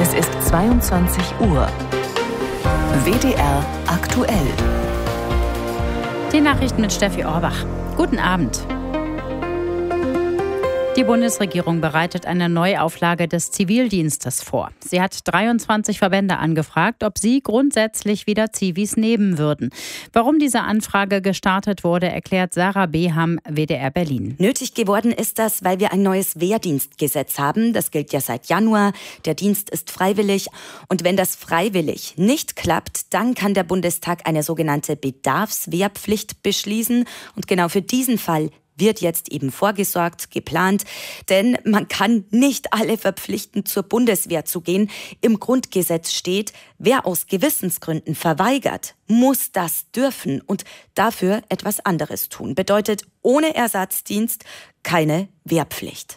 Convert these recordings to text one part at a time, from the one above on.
Es ist 22 Uhr. WDR aktuell. Die Nachrichten mit Steffi Orbach. Guten Abend. Die Bundesregierung bereitet eine Neuauflage des Zivildienstes vor. Sie hat 23 Verbände angefragt, ob sie grundsätzlich wieder Zivis nehmen würden. Warum diese Anfrage gestartet wurde, erklärt Sarah Beham, WDR Berlin. Nötig geworden ist das, weil wir ein neues Wehrdienstgesetz haben. Das gilt ja seit Januar. Der Dienst ist freiwillig. Und wenn das freiwillig nicht klappt, dann kann der Bundestag eine sogenannte Bedarfswehrpflicht beschließen. Und genau für diesen Fall wird jetzt eben vorgesorgt, geplant, denn man kann nicht alle verpflichten, zur Bundeswehr zu gehen. Im Grundgesetz steht, wer aus Gewissensgründen verweigert, muss das dürfen und dafür etwas anderes tun. Bedeutet ohne Ersatzdienst keine Wehrpflicht.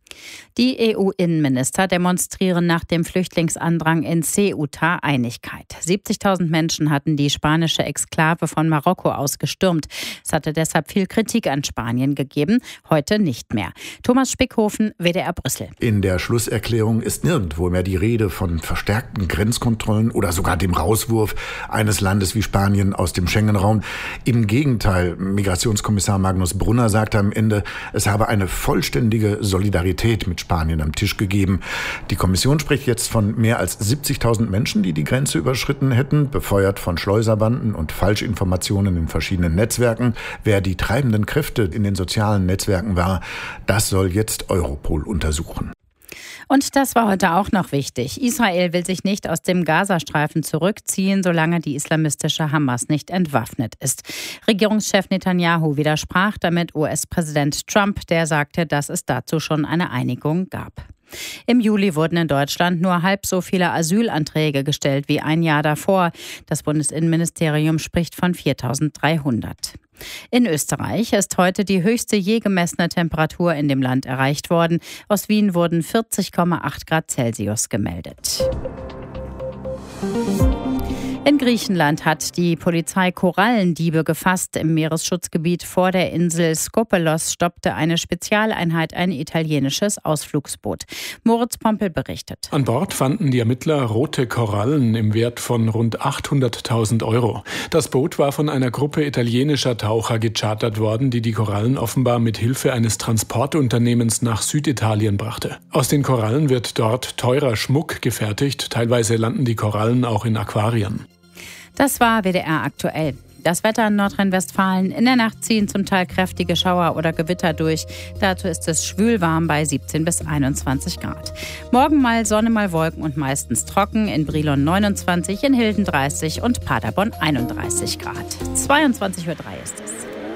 Die EU-Innenminister demonstrieren nach dem Flüchtlingsandrang in Ceuta Einigkeit. 70.000 Menschen hatten die spanische Exklave von Marokko ausgestürmt. Es hatte deshalb viel Kritik an Spanien gegeben, heute nicht mehr. Thomas Spickhofen, WDR Brüssel. In der Schlusserklärung ist nirgendwo mehr die Rede von verstärkten Grenzkontrollen oder sogar dem Rauswurf eines Landes wie Spanien aus dem Schengen-Raum. Im Gegenteil, Migrationskommissar Magnus Brunner sagte am Ende, es habe eine vollständige Solidarität mit Spanien am Tisch gegeben. Die Kommission spricht jetzt von mehr als 70.000 Menschen, die die Grenze überschritten hätten, befeuert von Schleuserbanden und Falschinformationen in verschiedenen Netzwerken. Wer die treibenden Kräfte in den sozialen Netzwerken war, das soll jetzt Europol untersuchen. Und das war heute auch noch wichtig. Israel will sich nicht aus dem Gazastreifen zurückziehen, solange die islamistische Hamas nicht entwaffnet ist. Regierungschef Netanyahu widersprach damit US-Präsident Trump, der sagte, dass es dazu schon eine Einigung gab. Im Juli wurden in Deutschland nur halb so viele Asylanträge gestellt wie ein Jahr davor. Das Bundesinnenministerium spricht von 4.300. In Österreich ist heute die höchste je gemessene Temperatur in dem Land erreicht worden. Aus Wien wurden 40,8 Grad Celsius gemeldet. In Griechenland hat die Polizei Korallendiebe gefasst. Im Meeresschutzgebiet vor der Insel Skopelos stoppte eine Spezialeinheit ein italienisches Ausflugsboot. Moritz Pompel berichtet. An Bord fanden die Ermittler rote Korallen im Wert von rund 800.000 Euro. Das Boot war von einer Gruppe italienischer Taucher gechartert worden, die Korallen offenbar mit Hilfe eines Transportunternehmens nach Süditalien brachte. Aus den Korallen wird dort teurer Schmuck gefertigt. Teilweise landen die Korallen auch in Aquarien. Das war WDR aktuell. Das Wetter in Nordrhein-Westfalen. In der Nacht ziehen zum Teil kräftige Schauer oder Gewitter durch. Dazu ist es schwülwarm bei 17 bis 21 Grad. Morgen mal Sonne, mal Wolken und meistens trocken. In Brilon 29, in Hilden 30 und Paderborn 31 Grad. 22:03 Uhr ist es.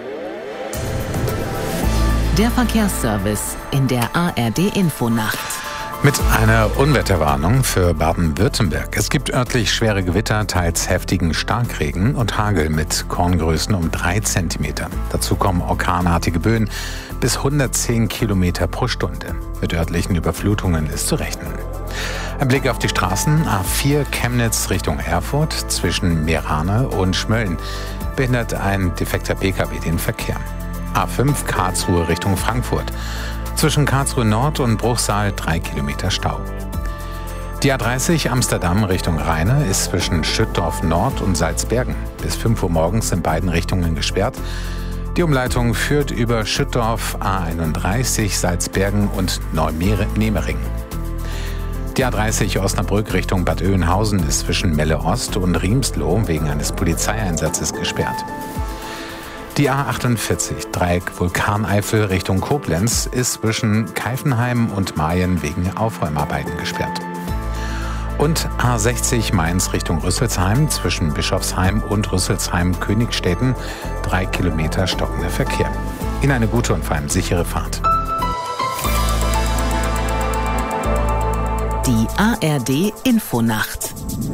Der Verkehrsservice in der ARD-Infonacht. Mit einer Unwetterwarnung für Baden-Württemberg. Es gibt örtlich schwere Gewitter, teils heftigen Starkregen und Hagel mit Korngrößen um 3 Zentimeter. Dazu kommen orkanartige Böen bis 110 Kilometer pro Stunde. Mit örtlichen Überflutungen ist zu rechnen. Ein Blick auf die Straßen. A4 Chemnitz Richtung Erfurt zwischen Meerane und Schmölln behindert ein defekter Pkw den Verkehr. A5 Karlsruhe Richtung Frankfurt. Zwischen Karlsruhe Nord und Bruchsal 3 Kilometer Stau. Die A30 Amsterdam Richtung Rheine ist zwischen Schüttorf Nord und Salzbergen bis 5 Uhr morgens in beiden Richtungen gesperrt. Die Umleitung führt über Schüttorf, A31 Salzbergen und Neumemmering. Die A30 Osnabrück Richtung Bad Oeynhausen ist zwischen Melle Ost und Riemsloh wegen eines Polizeieinsatzes gesperrt. Die A48 Dreieck Vulkaneifel Richtung Koblenz ist zwischen Keifenheim und Mayen wegen Aufräumarbeiten gesperrt. Und A60 Mainz Richtung Rüsselsheim zwischen Bischofsheim und Rüsselsheim-Königstetten 3 Kilometer stockender Verkehr. Ihnen eine gute und vor allem sichere Fahrt. Die ARD-Infonacht.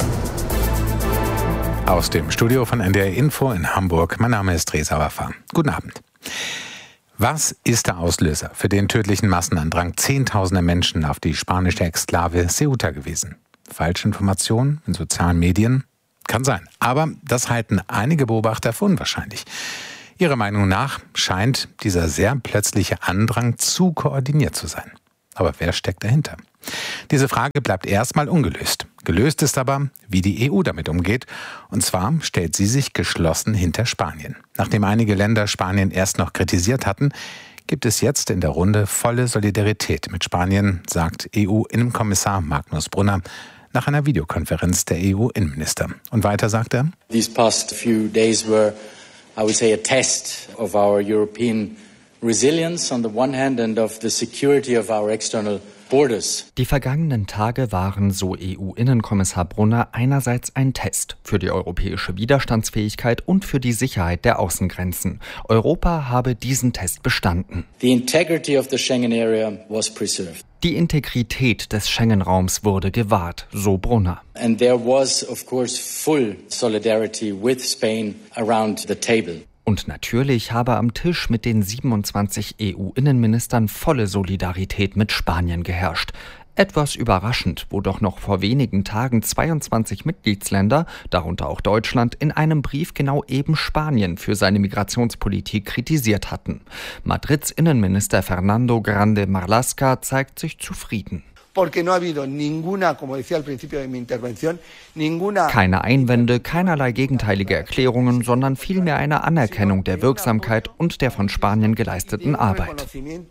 Aus dem Studio von NDR Info in Hamburg. Mein Name ist Reza Waffa. Guten Abend. Was ist der Auslöser für den tödlichen Massenandrang zehntausender Menschen auf die spanische Exklave Ceuta gewesen? Falschinformationen in sozialen Medien? Kann sein. Aber das halten einige Beobachter für unwahrscheinlich. Ihrer Meinung nach scheint dieser sehr plötzliche Andrang zu koordiniert zu sein. Aber wer steckt dahinter? Diese Frage bleibt erstmal ungelöst. Gelöst ist aber, wie die EU damit umgeht. Und zwar stellt sie sich geschlossen hinter Spanien. Nachdem einige Länder Spanien erst noch kritisiert hatten, gibt es jetzt in der Runde volle Solidarität mit Spanien, sagt EU-Innenkommissar Magnus Brunner nach einer Videokonferenz der EU-Innenminister. Und weiter sagt er: These past few days were, I would say, a test of our European resilience on the one hand and of the security of our external borders. Die vergangenen Tage waren, so EU-Innenkommissar Brunner, einerseits ein Test für die europäische Widerstandsfähigkeit und für die Sicherheit der Außengrenzen. Europa habe diesen Test bestanden. The integrity of the Schengen area was preserved. Die Integrität des Schengen-Raums wurde gewahrt, so Brunner. And there was, of course, full solidarity with Spain around the table. Und natürlich habe am Tisch mit den 27 EU-Innenministern volle Solidarität mit Spanien geherrscht. Etwas überraschend, wo doch noch vor wenigen Tagen 22 Mitgliedsländer, darunter auch Deutschland, in einem Brief genau eben Spanien für seine Migrationspolitik kritisiert hatten. Madrids Innenminister Fernando Grande Marlaska zeigt sich zufrieden. Keine Einwände, keinerlei gegenteilige Erklärungen, sondern vielmehr eine Anerkennung der Wirksamkeit und der von Spanien geleisteten Arbeit.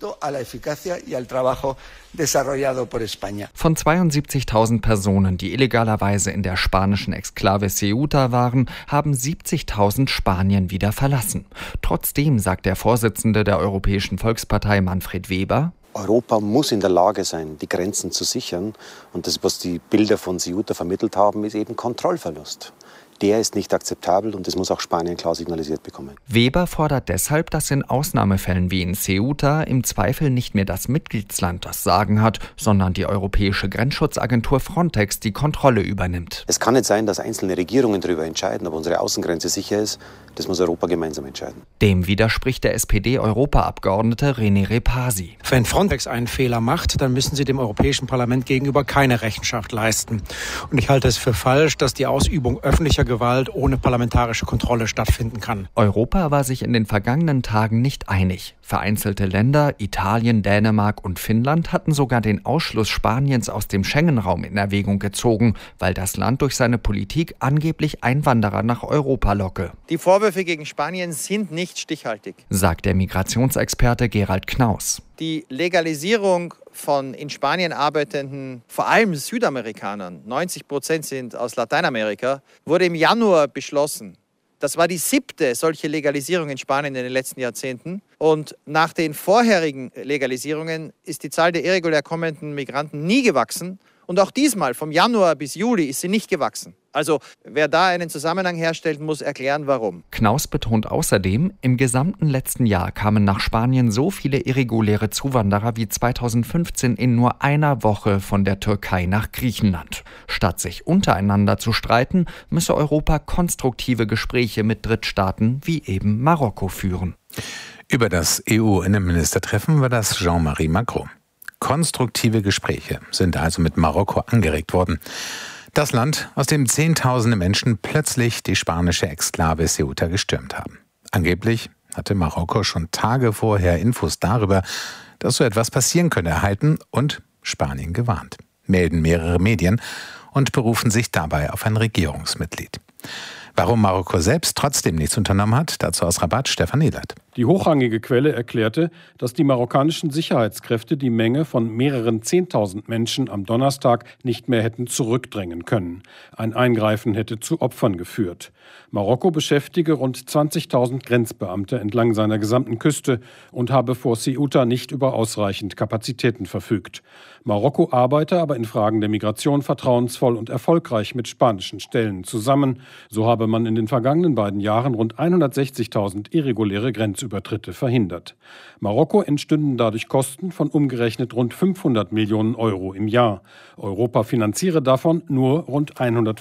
Von 72.000 Personen, die illegalerweise in der spanischen Exklave Ceuta waren, haben 70.000 Spanien wieder verlassen. Trotzdem sagt der Vorsitzende der Europäischen Volkspartei Manfred Weber: Europa muss in der Lage sein, die Grenzen zu sichern. Und das, was die Bilder von Ceuta vermittelt haben, ist eben Kontrollverlust. Der ist nicht akzeptabel und das muss auch Spanien klar signalisiert bekommen. Weber fordert deshalb, dass in Ausnahmefällen wie in Ceuta im Zweifel nicht mehr das Mitgliedsland das Sagen hat, sondern die europäische Grenzschutzagentur Frontex die Kontrolle übernimmt. Es kann nicht sein, dass einzelne Regierungen darüber entscheiden, ob unsere Außengrenze sicher ist. Das muss Europa gemeinsam entscheiden. Dem widerspricht der SPD-Europaabgeordnete René Repasi. Wenn Frontex einen Fehler macht, dann müssen sie dem Europäischen Parlament gegenüber keine Rechenschaft leisten. Und ich halte es für falsch, dass die Ausübung öffentlicher Gewalt ohne parlamentarische Kontrolle stattfinden kann. Europa war sich in den vergangenen Tagen nicht einig. Vereinzelte Länder, Italien, Dänemark und Finnland hatten sogar den Ausschluss Spaniens aus dem Schengen-Raum in Erwägung gezogen, weil das Land durch seine Politik angeblich Einwanderer nach Europa locke. Die Vorwürfe gegen Spanien sind nicht stichhaltig, sagt der Migrationsexperte Gerald Knaus. Die Legalisierung von in Spanien arbeitenden, vor allem Südamerikanern, 90% sind aus Lateinamerika, wurde im Januar beschlossen. Das war die 7. solche Legalisierung in Spanien in den letzten Jahrzehnten. Und nach den vorherigen Legalisierungen ist die Zahl der irregulär kommenden Migranten nie gewachsen. Und auch diesmal, vom Januar bis Juli, ist sie nicht gewachsen. Also wer da einen Zusammenhang herstellt, muss erklären, warum. Knaus betont außerdem, im gesamten letzten Jahr kamen nach Spanien so viele irreguläre Zuwanderer wie 2015 in nur einer Woche von der Türkei nach Griechenland. Statt sich untereinander zu streiten, müsse Europa konstruktive Gespräche mit Drittstaaten wie eben Marokko führen. Über das EU-Innenministertreffen war das Jean-Marie Macron. Konstruktive Gespräche sind also mit Marokko angeregt worden. Das Land, aus dem Zehntausende Menschen plötzlich die spanische Exklave Ceuta gestürmt haben. Angeblich hatte Marokko schon Tage vorher Infos darüber, dass so etwas passieren könne, erhalten und Spanien gewarnt. Melden mehrere Medien und berufen sich dabei auf ein Regierungsmitglied. Warum Marokko selbst trotzdem nichts unternommen hat, dazu aus Rabat Stefan Ehlert. Die hochrangige Quelle erklärte, dass die marokkanischen Sicherheitskräfte die Menge von mehreren 10.000 Menschen am Donnerstag nicht mehr hätten zurückdrängen können. Ein Eingreifen hätte zu Opfern geführt. Marokko beschäftige rund 20.000 Grenzbeamte entlang seiner gesamten Küste und habe vor Ceuta nicht über ausreichend Kapazitäten verfügt. Marokko arbeite aber in Fragen der Migration vertrauensvoll und erfolgreich mit spanischen Stellen zusammen. So habe man in den vergangenen beiden Jahren rund 160.000 irreguläre Grenzübertritte verhindert. Marokko entstünden dadurch Kosten von umgerechnet rund 500 Millionen Euro im Jahr. Europa finanziere davon nur rund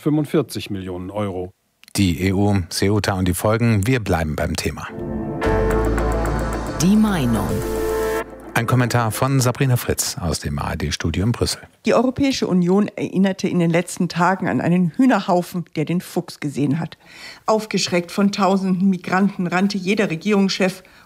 145 Millionen Euro. Die EU, Ceuta und die Folgen, wir bleiben beim Thema. Die Meinung. Ein Kommentar von Sabrina Fritz aus dem ARD-Studio in Brüssel. Die Europäische Union erinnerte in den letzten Tagen an einen Hühnerhaufen, der den Fuchs gesehen hat. Aufgeschreckt von tausenden Migranten rannte jeder Regierungschef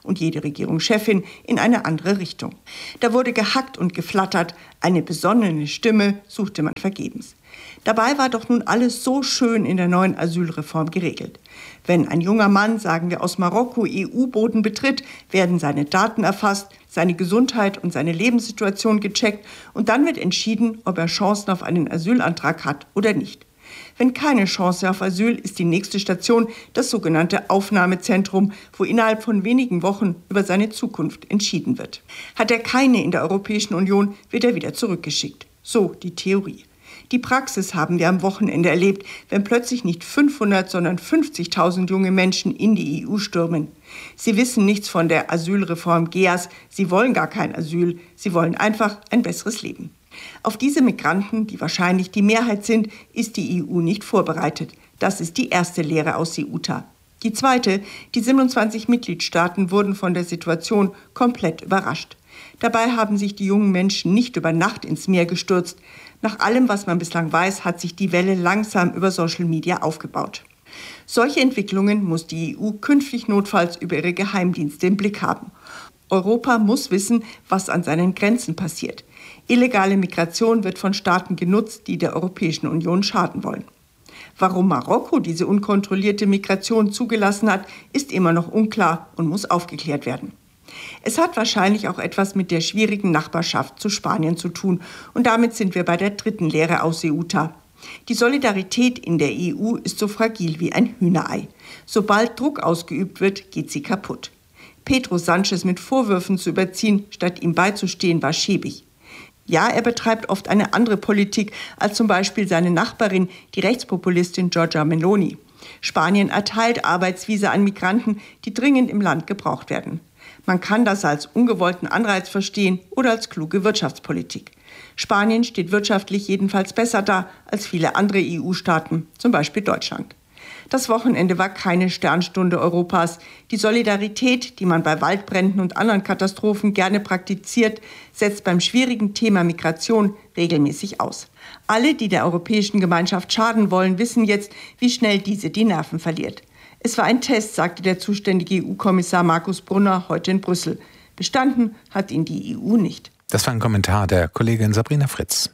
und jede Regierungschefin in eine andere Richtung. Da wurde gehackt und geflattert, eine besonnene Stimme suchte man vergebens. Dabei war doch nun alles so schön in der neuen Asylreform geregelt. Wenn ein junger Mann, sagen wir aus Marokko, EU-Boden betritt, werden seine Daten erfasst, seine Gesundheit und seine Lebenssituation gecheckt und dann wird entschieden, ob er Chancen auf einen Asylantrag hat oder nicht. Wenn keine Chance auf Asyl ist die nächste Station das sogenannte Aufnahmezentrum, wo innerhalb von wenigen Wochen über seine Zukunft entschieden wird. Hat er keine in der Europäischen Union, wird er wieder zurückgeschickt. So die Theorie. Die Praxis haben wir am Wochenende erlebt, wenn plötzlich nicht 500, sondern 50.000 junge Menschen in die EU stürmen. Sie wissen nichts von der Asylreform GEAS, sie wollen gar kein Asyl, sie wollen einfach ein besseres Leben. Auf diese Migranten, die wahrscheinlich die Mehrheit sind, ist die EU nicht vorbereitet. Das ist die erste Lehre aus Ceuta. Die zweite, die 27 Mitgliedstaaten wurden von der Situation komplett überrascht. Dabei haben sich die jungen Menschen nicht über Nacht ins Meer gestürzt. Nach allem, was man bislang weiß, hat sich die Welle langsam über Social Media aufgebaut. Solche Entwicklungen muss die EU künftig notfalls über ihre Geheimdienste im Blick haben. Europa muss wissen, was an seinen Grenzen passiert. Illegale Migration wird von Staaten genutzt, die der Europäischen Union schaden wollen. Warum Marokko diese unkontrollierte Migration zugelassen hat, ist immer noch unklar und muss aufgeklärt werden. Es hat wahrscheinlich auch etwas mit der schwierigen Nachbarschaft zu Spanien zu tun. Und damit sind wir bei der dritten Lehre aus Ceuta. Die Solidarität in der EU ist so fragil wie ein Hühnerei. Sobald Druck ausgeübt wird, geht sie kaputt. Pedro Sánchez mit Vorwürfen zu überziehen, statt ihm beizustehen, war schäbig. Ja, er betreibt oft eine andere Politik als zum Beispiel seine Nachbarin, die Rechtspopulistin Giorgia Meloni. Spanien erteilt Arbeitsvisa an Migranten, die dringend im Land gebraucht werden. Man kann das als ungewollten Anreiz verstehen oder als kluge Wirtschaftspolitik. Spanien steht wirtschaftlich jedenfalls besser da als viele andere EU-Staaten, zum Beispiel Deutschland. Das Wochenende war keine Sternstunde Europas. Die Solidarität, die man bei Waldbränden und anderen Katastrophen gerne praktiziert, setzt beim schwierigen Thema Migration regelmäßig aus. Alle, die der Europäischen Gemeinschaft schaden wollen, wissen jetzt, wie schnell diese die Nerven verliert. Es war ein Test, sagte der zuständige EU-Kommissar Markus Brunner heute in Brüssel. Bestanden hat ihn die EU nicht. Das war ein Kommentar der Kollegin Sabrina Fritz.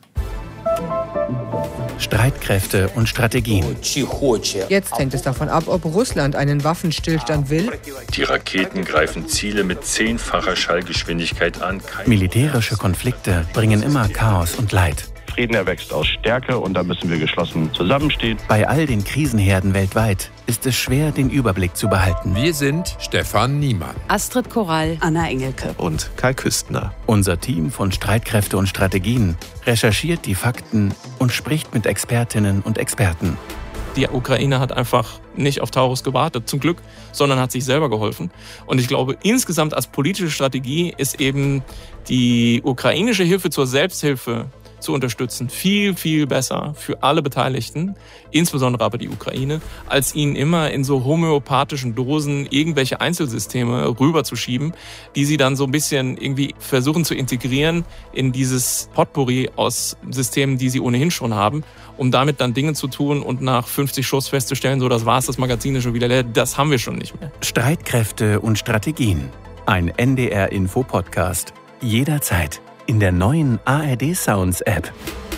Streitkräfte und Strategien. Jetzt hängt es davon ab, ob Russland einen Waffenstillstand will. Die Raketen greifen Ziele mit 10-facher Schallgeschwindigkeit an. Militärische Konflikte bringen immer Chaos und Leid. Frieden erwächst aus Stärke und da müssen wir geschlossen zusammenstehen. Bei all den Krisenherden weltweit ist es schwer, den Überblick zu behalten. Wir sind Stefan Niemann, Astrid Korall, Anna Engelke und Kai Küstner. Unser Team von Streitkräfte und Strategien recherchiert die Fakten und spricht mit Expertinnen und Experten. Die Ukraine hat einfach nicht auf Taurus gewartet, zum Glück, sondern hat sich selber geholfen. Und ich glaube, insgesamt als politische Strategie ist eben die ukrainische Hilfe zur Selbsthilfe zu unterstützen, viel, viel besser für alle Beteiligten, insbesondere aber die Ukraine, als ihnen immer in so homöopathischen Dosen irgendwelche Einzelsysteme rüberzuschieben, die sie dann so ein bisschen irgendwie versuchen zu integrieren in dieses Potpourri aus Systemen, die sie ohnehin schon haben, um damit dann Dinge zu tun und nach 50 Schuss festzustellen, so das war's, das Magazin ist schon wieder leer, das haben wir schon nicht mehr. Streitkräfte und Strategien. Ein NDR-Info-Podcast. Jederzeit. In der neuen ARD Sounds App.